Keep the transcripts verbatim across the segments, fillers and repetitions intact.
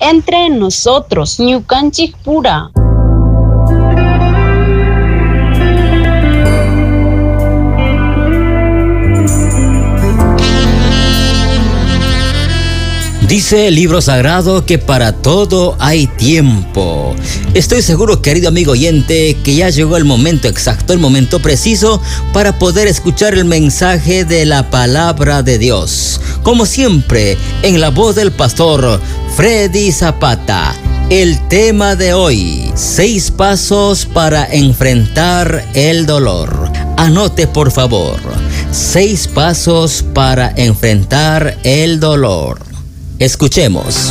entre nosotros, ñukanchik pura. Dice el libro sagrado que para todo hay tiempo. Estoy seguro, querido amigo oyente, que ya llegó el momento exacto, el momento preciso para poder escuchar el mensaje de la palabra de Dios. Como siempre, en la voz del pastor Freddy Zapata. El tema de hoy, seis pasos para enfrentar el dolor. Anote por favor, seis pasos para enfrentar el dolor. Escuchemos.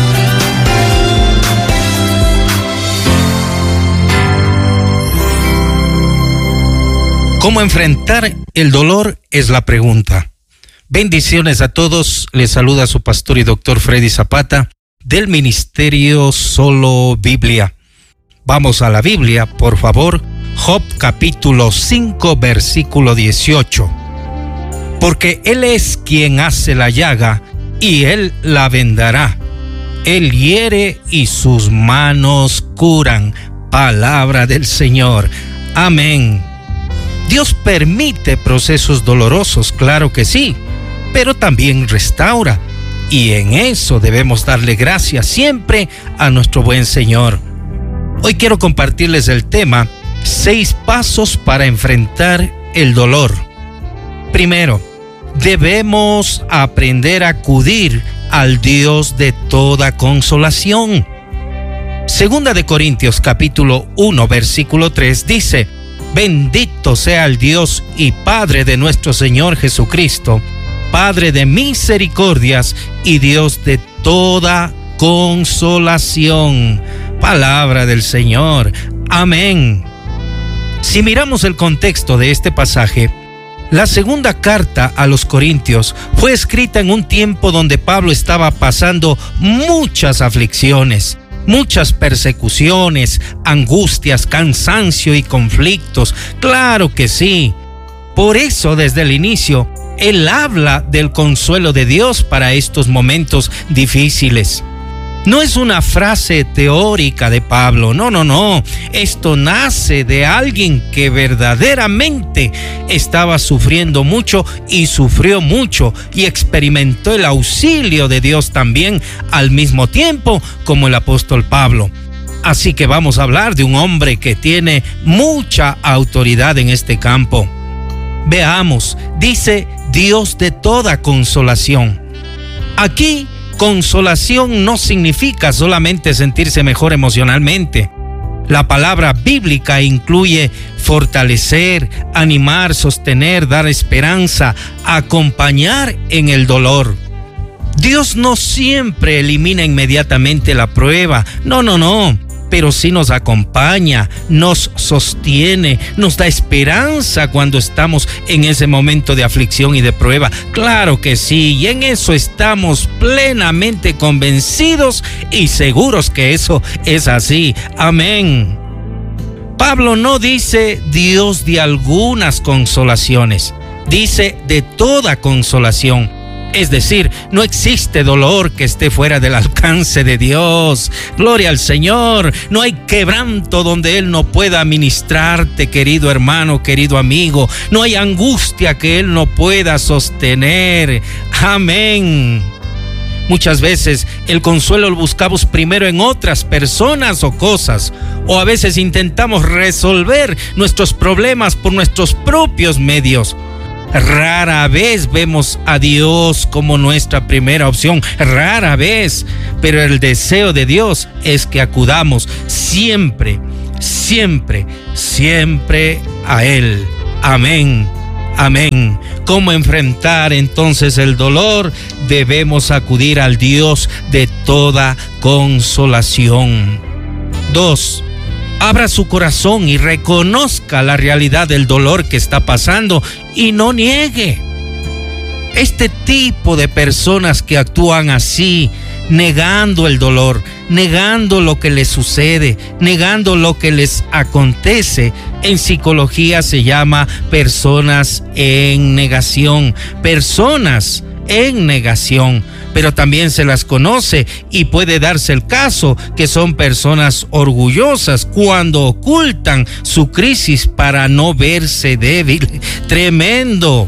¿Cómo enfrentar el dolor? Es la pregunta. Bendiciones a todos. Les saluda su pastor y doctor Freddy Zapata del Ministerio Solo Biblia. Vamos a la Biblia, por favor. Job capítulo cinco, versículo dieciocho. Porque Él es quien hace la llaga y Él la vendará. Él hiere y sus manos curan. Palabra del Señor. Amén. Dios permite procesos dolorosos, claro que sí, pero también restaura. Y en eso debemos darle gracias siempre a nuestro buen Señor. Hoy quiero compartirles el tema, seis pasos para enfrentar el dolor. Primero, debemos aprender a acudir al Dios de toda consolación. Segunda de Corintios capítulo uno, versículo tres dice: bendito sea el Dios y Padre de nuestro Señor Jesucristo, Padre de misericordias y Dios de toda consolación. Palabra del Señor. Amén. Si miramos el contexto de este pasaje, la segunda carta a los Corintios fue escrita en un tiempo donde Pablo estaba pasando muchas aflicciones, muchas persecuciones, angustias, cansancio y conflictos. Claro que sí. Por eso, desde el inicio, él habla del consuelo de Dios para estos momentos difíciles. No es una frase teórica de Pablo, no, no, no. Esto nace de alguien que verdaderamente estaba sufriendo mucho y sufrió mucho y experimentó el auxilio de Dios también al mismo tiempo como el apóstol Pablo. Así que vamos a hablar de un hombre que tiene mucha autoridad en este campo. Veamos, dice Dios de toda consolación. Aquí, consolación no significa solamente sentirse mejor emocionalmente. La palabra bíblica incluye fortalecer, animar, sostener, dar esperanza, acompañar en el dolor. Dios no siempre elimina inmediatamente la prueba. No, no, no. Pero sí nos acompaña, nos sostiene, nos da esperanza cuando estamos en ese momento de aflicción y de prueba. Claro que sí, y en eso estamos plenamente convencidos y seguros que eso es así. Amén. Pablo no dice Dios de algunas consolaciones, dice de toda consolación. Es decir, no existe dolor que esté fuera del alcance de Dios. Gloria al Señor. No hay quebranto donde Él no pueda ministrarte, querido hermano, querido amigo. No hay angustia que Él no pueda sostener. Amén. Muchas veces el consuelo lo buscamos primero en otras personas o cosas, o a veces intentamos resolver nuestros problemas por nuestros propios medios. Rara vez vemos a Dios como nuestra primera opción, rara vez, pero el deseo de Dios es que acudamos siempre, siempre, siempre a Él. Amén, amén. ¿Cómo enfrentar entonces el dolor? Debemos acudir al Dios de toda consolación. Dos, abra su corazón y reconozca la realidad del dolor que está pasando y no niegue. Este tipo de personas que actúan así, negando el dolor, negando lo que les sucede, negando lo que les acontece, en psicología se llama personas en negación, personas en negación. pero también se las conoce y puede darse el caso que son personas orgullosas cuando ocultan su crisis para no verse débil. Tremendo.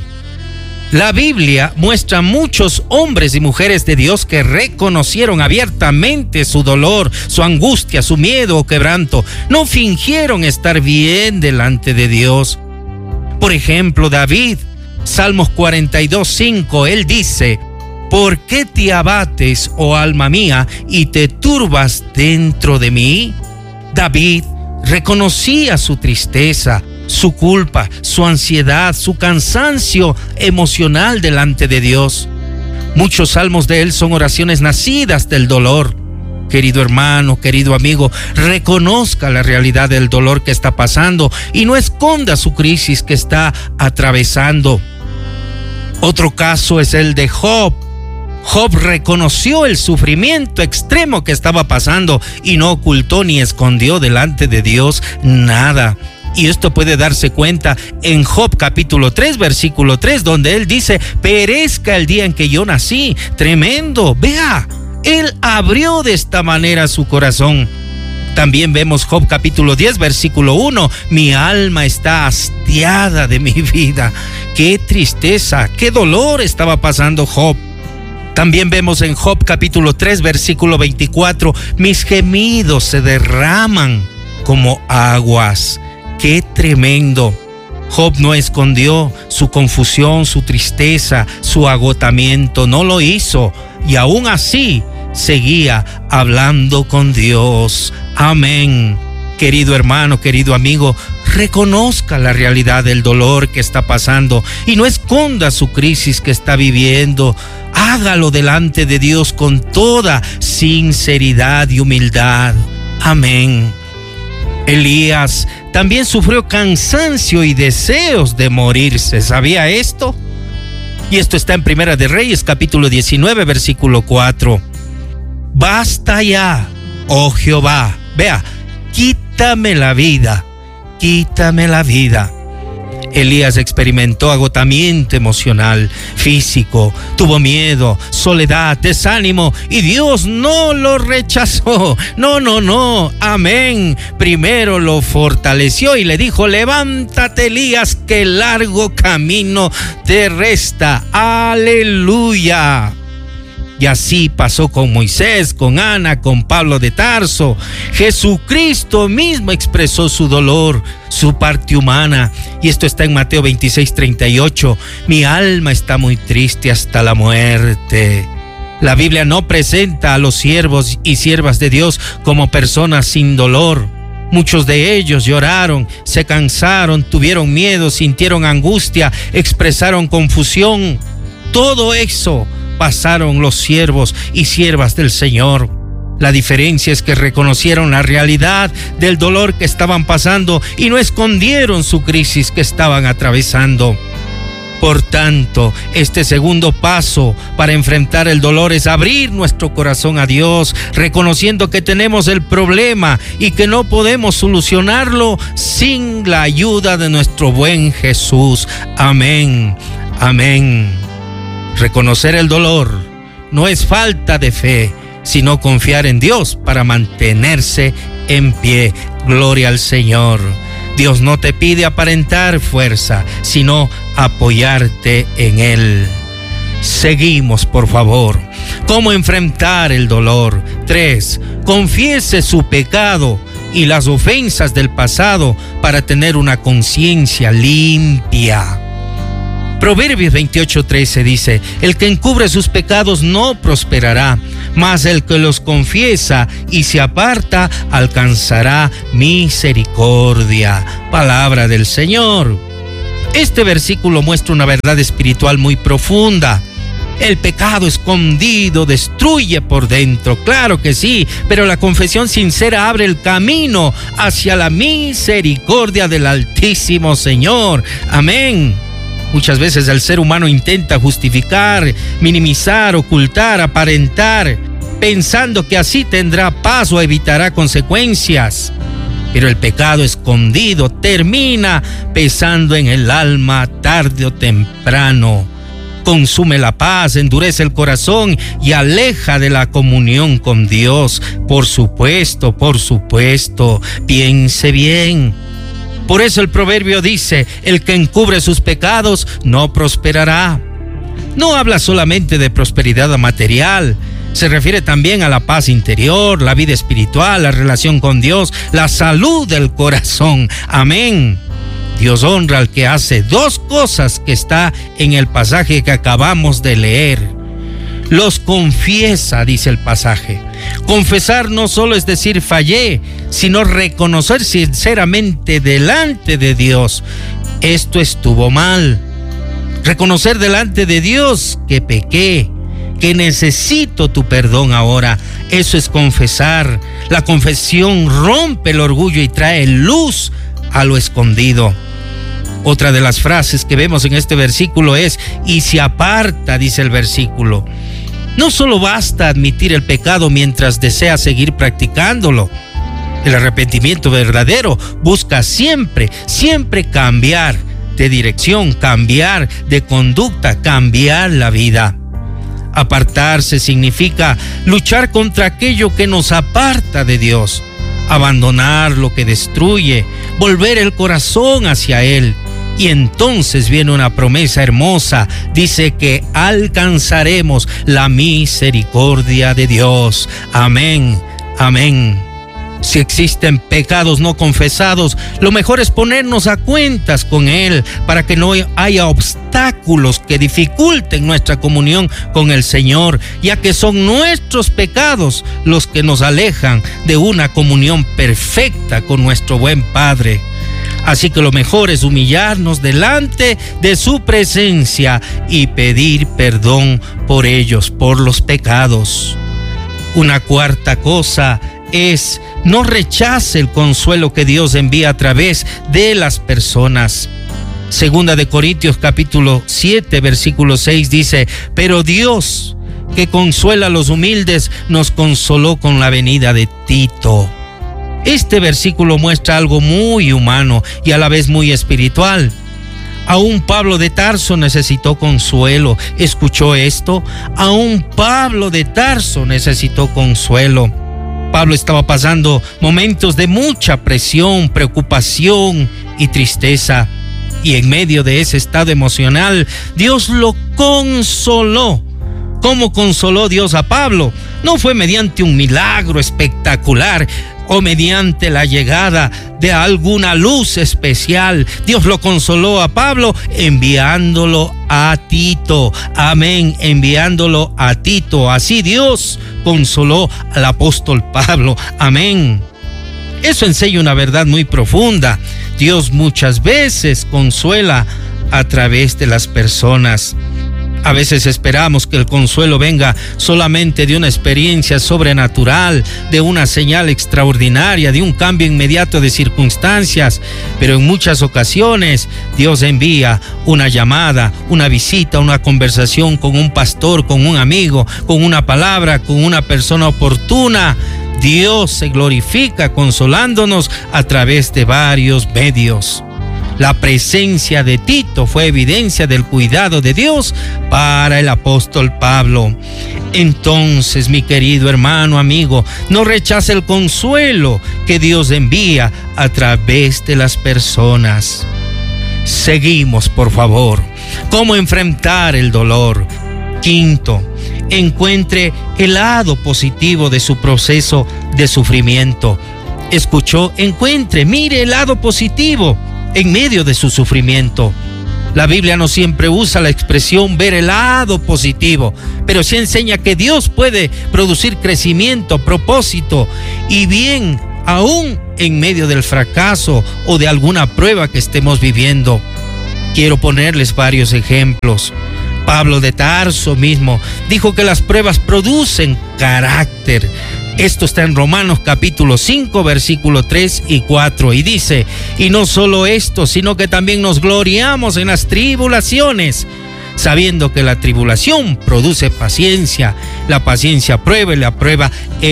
La Biblia muestra muchos hombres y mujeres de Dios que reconocieron abiertamente su dolor, su angustia, su miedo o quebranto. No fingieron estar bien delante de Dios. Por ejemplo, David, Salmos cuarenta y dos, cinco, él dice: ¿por qué te abates, oh alma mía, y te turbas dentro de mí? David reconocía su tristeza, su culpa, su ansiedad, su cansancio emocional delante de Dios. Muchos salmos de él son oraciones nacidas del dolor. Querido hermano, querido amigo, reconozca la realidad del dolor que está pasando y no esconda su crisis que está atravesando. Otro caso es el de Job. Job reconoció el sufrimiento extremo que estaba pasando y no ocultó ni escondió delante de Dios nada. Y esto puede darse cuenta en Job capítulo tres, versículo tres, donde él dice: perezca el día en que yo nací. Tremendo. Vea, él abrió de esta manera su corazón. También vemos Job capítulo diez, versículo uno. Mi alma está hastiada de mi vida. Qué tristeza, qué dolor estaba pasando Job. También vemos en Job capítulo tres, versículo veinticuatro. Mis gemidos se derraman como aguas. ¡Qué tremendo! Job no escondió su confusión, su tristeza, su agotamiento. No lo hizo. Y aún así seguía hablando con Dios. Amén. Querido hermano, querido amigo, reconozca la realidad del dolor que está pasando y no esconda su crisis que está viviendo. Hágalo delante de Dios con toda sinceridad y humildad. Amén. Elías también sufrió cansancio y deseos de morirse. ¿Sabía esto? Y esto está en Primera de Reyes, capítulo diecinueve, versículo cuatro. Basta ya, oh Jehová. Vea, quítame la vida, quítame la vida. Elías experimentó agotamiento emocional, físico, tuvo miedo, soledad, desánimo y Dios no lo rechazó. No, no, no, amén. Primero lo fortaleció y le dijo: levántate, Elías, que largo camino te resta. Aleluya. Y así pasó con Moisés, con Ana, con Pablo de Tarso. Jesucristo mismo expresó su dolor, su parte humana. Y esto está en Mateo veintiséis, treinta y ocho. Mi alma está muy triste hasta la muerte. La Biblia no presenta a los siervos y siervas de Dios como personas sin dolor. Muchos de ellos lloraron, se cansaron, tuvieron miedo, sintieron angustia, expresaron confusión. Todo eso pasaron los siervos y siervas del Señor. La diferencia es que reconocieron la realidad del dolor que estaban pasando y no escondieron su crisis que estaban atravesando. Por tanto, este segundo paso para enfrentar el dolor es abrir nuestro corazón a Dios, reconociendo que tenemos el problema y que no podemos solucionarlo sin la ayuda de nuestro buen Jesús. Amén, amén. Reconocer el dolor no es falta de fe, sino confiar en Dios para mantenerse en pie. Gloria al Señor. Dios no te pide aparentar fuerza, sino apoyarte en Él. Seguimos, por favor. ¿Cómo enfrentar el dolor? Tres, confiese su pecado y las ofensas del pasado para tener una conciencia limpia. Proverbios veintiocho, trece dice: el que encubre sus pecados no prosperará, mas el que los confiesa y se aparta alcanzará misericordia. Palabra del Señor. Este versículo muestra una verdad espiritual muy profunda. El pecado escondido destruye por dentro, claro que sí, pero la confesión sincera abre el camino hacia la misericordia del Altísimo Señor. Amén. Muchas veces el ser humano intenta justificar, minimizar, ocultar, aparentar, pensando que así tendrá paz o evitará consecuencias. Pero el pecado escondido termina pesando en el alma tarde o temprano. consume la paz, endurece el corazón y aleja de la comunión con Dios. Por supuesto, por supuesto, piense bien. Por eso el proverbio dice, el que encubre sus pecados no prosperará. No habla solamente de prosperidad material, se refiere también a la paz interior, la vida espiritual, la relación con Dios, la salud del corazón. Amén. Dios honra al que hace dos cosas que está en el pasaje que acabamos de leer. Los confiesa, dice el pasaje. Confesar no solo es decir fallé, sino reconocer sinceramente delante de Dios, esto estuvo mal. Reconocer delante de Dios que pequé, que necesito tu perdón ahora. Eso es confesar. La confesión rompe el orgullo y trae luz a lo escondido. Otra de las frases que vemos en este versículo es, y se aparta, dice el versículo. No solo basta admitir el pecado mientras desea seguir practicándolo. El arrepentimiento verdadero busca siempre, siempre cambiar de dirección, cambiar de conducta, cambiar la vida. Apartarse significa luchar contra aquello que nos aparta de Dios, abandonar lo que destruye, volver el corazón hacia Él. Y entonces viene una promesa hermosa, dice que alcanzaremos la misericordia de Dios. Amén, amén. Si existen pecados no confesados, lo mejor es ponernos a cuentas con Él para que no haya obstáculos que dificulten nuestra comunión con el Señor, ya que son nuestros pecados los que nos alejan de una comunión perfecta con nuestro buen Padre. Así que lo mejor es humillarnos delante de su presencia y pedir perdón por ellos, por los pecados. Una cuarta cosa es no rechace el consuelo que Dios envía a través de las personas. Segunda de Corintios capítulo siete versículo seis dice, pero Dios que consuela a los humildes nos consoló con la venida de Tito. Este versículo muestra algo muy humano y a la vez muy espiritual. Aún Pablo de Tarso necesitó consuelo. ¿Escuchó esto? Aún Pablo de Tarso necesitó consuelo. Pablo estaba pasando momentos de mucha presión, preocupación y tristeza. Y en medio de ese estado emocional, Dios lo consoló. ¿Cómo consoló Dios a Pablo? No fue mediante un milagro espectacular o mediante la llegada de alguna luz especial. Dios lo consoló a Pablo enviándolo a Tito. Amén, enviándolo a Tito. Así Dios consoló al apóstol Pablo. Amén. Eso enseña una verdad muy profunda. Dios muchas veces consuela a través de las personas. A veces esperamos que el consuelo venga solamente de una experiencia sobrenatural, de una señal extraordinaria, de un cambio inmediato de circunstancias, pero en muchas ocasiones Dios envía una llamada, una visita, una conversación con un pastor, con un amigo, con una palabra, con una persona oportuna. Dios se glorifica consolándonos a través de varios medios. La presencia de Tito fue evidencia del cuidado de Dios para el apóstol Pablo. Entonces, mi querido hermano, amigo, no rechace el consuelo que Dios envía a través de las personas. Seguimos, por favor. ¿Cómo enfrentar el dolor? Quinto, encuentre el lado positivo de su proceso de sufrimiento. Escuchó, encuentre, mire el lado positivo en medio de su sufrimiento. La Biblia no siempre usa la expresión ver el lado positivo, pero sí enseña que Dios puede producir crecimiento, propósito y bien, aún en medio del fracaso o de alguna prueba que estemos viviendo. Quiero ponerles varios ejemplos. Pablo de Tarso mismo dijo que las pruebas producen carácter. Esto está en Romanos capítulo cinco, versículo tres y cuatro, y dice, y no solo esto, sino que también nos gloriamos en las tribulaciones, sabiendo que la tribulación produce paciencia, la paciencia prueba y la prueba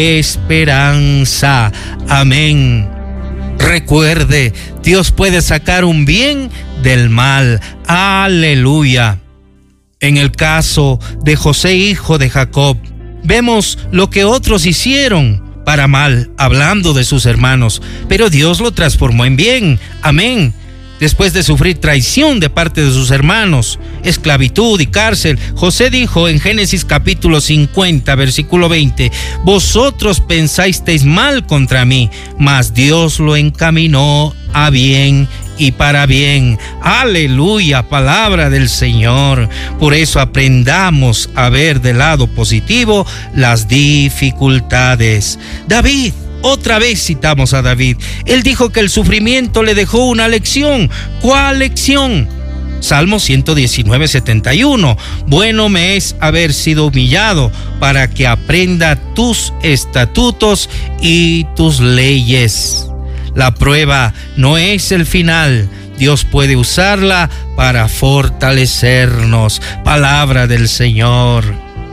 esperanza. Amén. Recuerde, Dios puede sacar un bien del mal. Aleluya. En el caso de José, hijo de Jacob, vemos lo que otros hicieron para mal, hablando de sus hermanos, pero Dios lo transformó en bien. Amén. Después de sufrir traición de parte de sus hermanos, esclavitud y cárcel, José dijo en Génesis capítulo cincuenta, versículo veinte, vosotros pensasteis mal contra mí, mas Dios lo encaminó a bien y para bien. Aleluya, palabra del Señor. Por eso aprendamos a ver del lado positivo las dificultades. David, otra vez citamos a David. Él dijo que el sufrimiento le dejó una lección. ¿Cuál lección? Salmo ciento diecinueve, setenta y uno. Bueno me es haber sido humillado para que aprenda tus estatutos y tus leyes. La prueba no es el final. Dios puede usarla para fortalecernos. Palabra del Señor.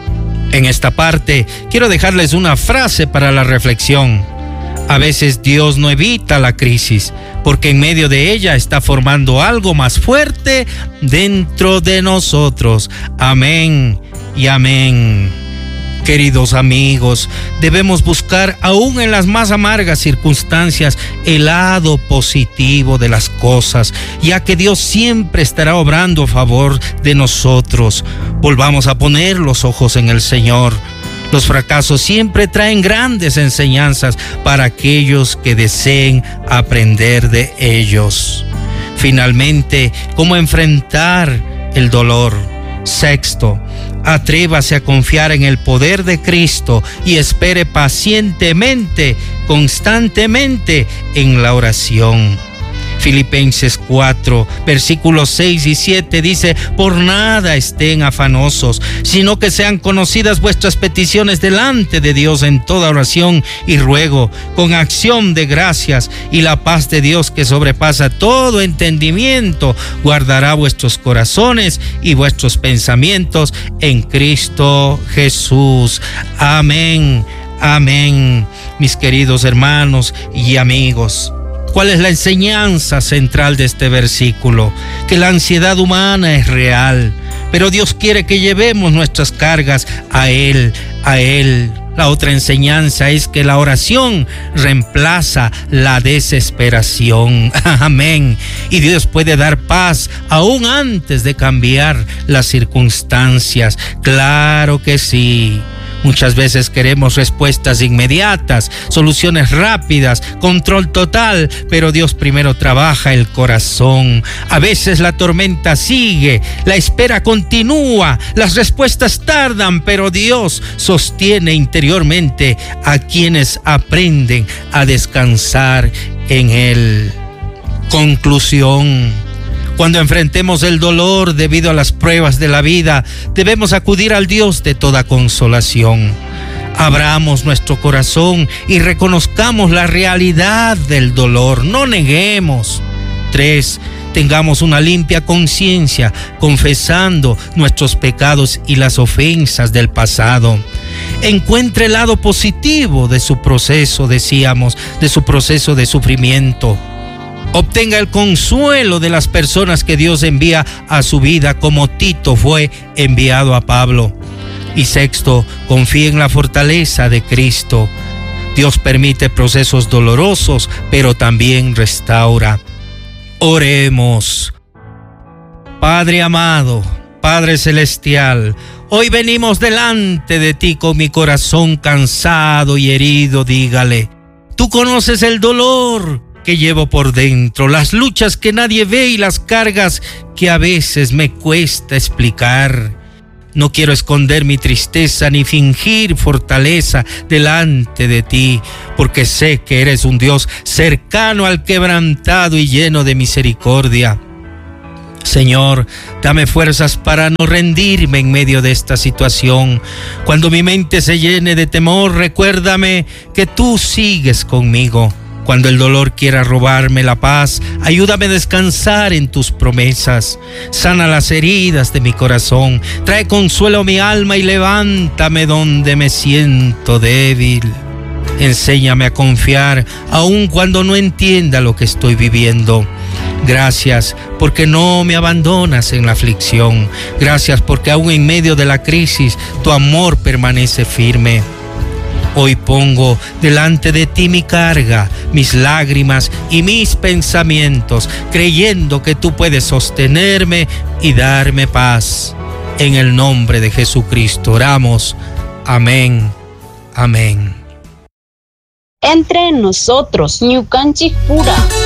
En esta parte quiero dejarles una frase para la reflexión. A veces Dios no evita la crisis, porque en medio de ella está formando algo más fuerte dentro de nosotros. Amén y amén. Queridos amigos, debemos buscar aún en las más amargas circunstancias el lado positivo de las cosas, ya que Dios siempre estará obrando a favor de nosotros. Volvamos a poner los ojos en el Señor. Los fracasos siempre traen grandes enseñanzas para aquellos que deseen aprender de ellos. Finalmente, ¿cómo enfrentar el dolor? Sexto, atrévase a confiar en el poder de Cristo y espere pacientemente, constantemente en la oración. Filipenses cuatro, versículos seis y siete dice, por nada estén afanosos, sino que sean conocidas vuestras peticiones delante de Dios en toda oración y ruego, con acción de gracias, y la paz de Dios que sobrepasa todo entendimiento, guardará vuestros corazones y vuestros pensamientos en Cristo Jesús. Amén, amén, mis queridos hermanos y amigos. ¿Cuál es la enseñanza central de este versículo? Que la ansiedad humana es real, pero Dios quiere que llevemos nuestras cargas a Él, a Él. La otra enseñanza es que la oración reemplaza la desesperación. Amén. Y Dios puede dar paz aún antes de cambiar las circunstancias. Claro que sí. Muchas veces queremos respuestas inmediatas, soluciones rápidas, control total, pero Dios primero trabaja el corazón. A veces la tormenta sigue, la espera continúa, las respuestas tardan, pero Dios sostiene interiormente a quienes aprenden a descansar en Él. Conclusión. Cuando enfrentemos el dolor debido a las pruebas de la vida, debemos acudir al Dios de toda consolación. Abramos nuestro corazón y reconozcamos la realidad del dolor. No neguemos. Tres, tengamos una limpia conciencia, confesando nuestros pecados y las ofensas del pasado. Encuentre el lado positivo de su proceso, decíamos, de su proceso de sufrimiento. Obtenga el consuelo de las personas que Dios envía a su vida, como Tito fue enviado a Pablo. Y sexto, confíe en la fortaleza de Cristo. Dios permite procesos dolorosos, pero también restaura. Oremos. Padre amado, Padre celestial, hoy venimos delante de ti con mi corazón cansado y herido. Dígale, tú conoces el dolor que llevo por dentro, las luchas que nadie ve y las cargas que a veces me cuesta explicar. No quiero esconder mi tristeza ni fingir fortaleza delante de ti, porque sé que eres un Dios cercano al quebrantado y lleno de misericordia. Señor, dame fuerzas para no rendirme en medio de esta situación. Cuando mi mente se llene de temor, recuérdame que tú sigues conmigo. Cuando el dolor quiera robarme la paz, ayúdame a descansar en tus promesas. Sana las heridas de mi corazón, trae consuelo a mi alma y levántame donde me siento débil. Enséñame a confiar aun cuando no entienda lo que estoy viviendo. Gracias porque no me abandonas en la aflicción. Gracias porque aún en medio de la crisis tu amor permanece firme. Hoy pongo delante de ti mi carga, mis lágrimas y mis pensamientos, creyendo que tú puedes sostenerme y darme paz. En el nombre de Jesucristo oramos. Amén. Amén. Entre nosotros, Ñukanchik Pura.